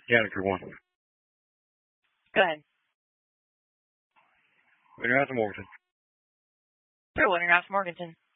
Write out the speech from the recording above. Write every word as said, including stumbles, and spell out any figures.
Yeah, if you want. Go ahead. Winterhouse and Morganton. Through Winterhouse Morganton.